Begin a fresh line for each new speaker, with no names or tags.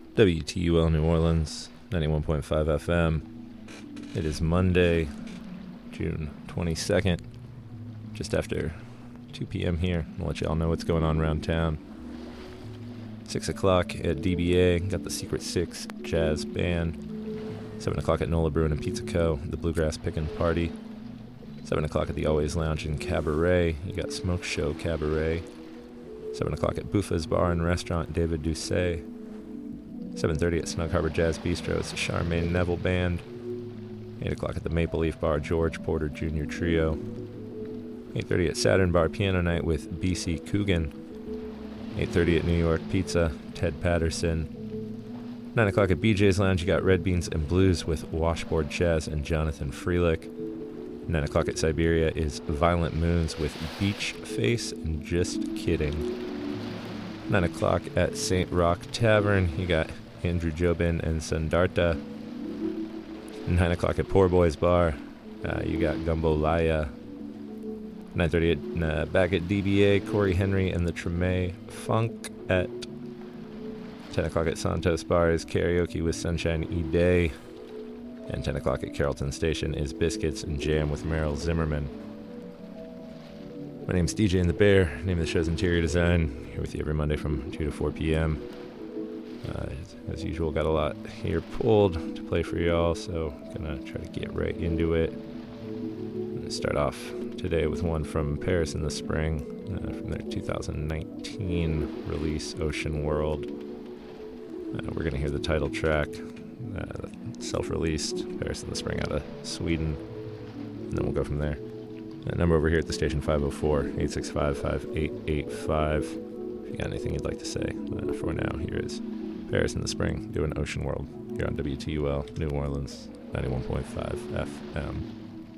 WTUL New Orleans, 91.5 FM. It is Monday, June 22nd, just after 2 p.m. here. I'll let you all know what's going on around town. 6 o'clock at DBA, got the Secret Six Jazz Band. 7 o'clock at Nola Brewing and Pizza Co., the Bluegrass Pickin' Party. 7 o'clock at the Always Lounge and Cabaret, you got Smoke Show Cabaret. 7 o'clock at Buffa's Bar and Restaurant, David Doucet. 7:30 at Snug Harbor Jazz Bistro, it's the Charmaine Neville Band. 8 o'clock at the Maple Leaf Bar, George Porter Jr. Trio. 8:30 at Saturn Bar Piano Night with B.C. Coogan. 8:30 at New York Pizza, Ted Patterson. 9 o'clock at BJ's Lounge, you got Red Beans and Blues with Washboard Chaz and Jonathan Freelick. 9 o'clock at Siberia is Violent Moons with Beach Face and Just Kidding. 9 o'clock at St. Rock Tavern, you got Andrew Jobin and Sandarta. 9 o'clock at Poor Boys Bar, you got Gumbo Laya. 9:30 at back at DBA, Corey Henry and the Treme Funk. At 10 o'clock at Santos Bar is Karaoke with Sunshine E. Day. And 10 o'clock at Carrollton Station is Biscuits and Jam with Meryl Zimmerman. My name's DJ and the Bear, name of the show's Interior Design. Here with you every Monday from 2 to 4 p.m. As usual, got a lot here pulled to play for y'all, so gonna try to get right into it. I'm gonna start off today with one from Paris in the Spring, from their 2019 release, Ocean World. We're gonna hear the title track, self-released, Paris in the Spring out of Sweden, and then we'll go from there. Number over here at the station, 504-865-5885. If you got anything you'd like to say. For now, here is Paris in the Spring doing Ocean World here on WTUL New Orleans, 91.5 FM.